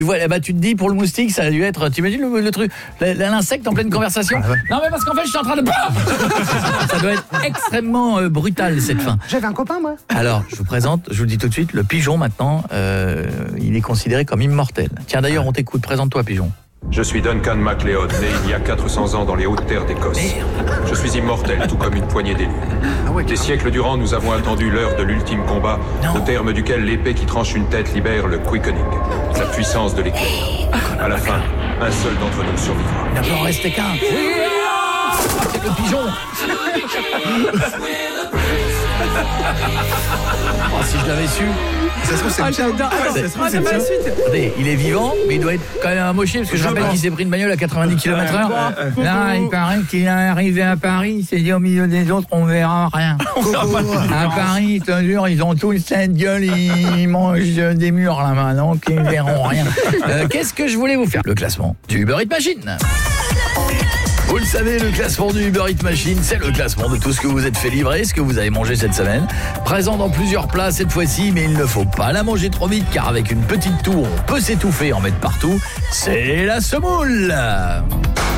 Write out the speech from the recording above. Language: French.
Voilà, bah tu te dis pour le moustique ça a dû être, t'imagines le truc, l'insecte en pleine conversation. Non mais parce qu'en fait je suis en train de ça doit être extrêmement brutal cette fin. J'avais un copain moi. Alors je vous présente, je vous le dis tout de suite, le pigeon maintenant il est considéré comme immortel. Tiens d'ailleurs on t'écoute, présente-toi pigeon. Je suis Duncan MacLeod, né il y a 400 ans dans les hautes terres d'Écosse. Je suis immortel, tout comme une poignée d'élus. Des siècles durant, nous avons attendu l'heure de l'ultime combat, au terme duquel l'épée qui tranche une tête libère le quickening, la puissance de l'éclair. À la fin, un seul d'entre nous survivra. Il n'en peut en rester qu'un. C'est le pigeon. Oh, si je l'avais su. Ça se trouve, c'est Attendez, il est vivant, mais il doit être quand même amoché, parce que je rappelle qu'il s'est pris une bagnole à 90 km/h. Là, il paraît qu'il est arrivé à Paris, il s'est dit au milieu des autres, on verra rien. À Paris, je te jure, ils ont tous cette gueule, ils mangent des murs là-bas, donc ils verront rien. Qu'est-ce que je voulais vous faire? Le classement du Uber Eats Machine. Vous le savez, le classement du Uber Eats Machine, c'est le classement de tout ce que vous êtes fait livrer, ce que vous avez mangé cette semaine. Présent dans plusieurs plats cette fois-ci, mais il ne faut pas la manger trop vite, car avec une petite toux, on peut s'étouffer et en mettre partout. C'est la semoule.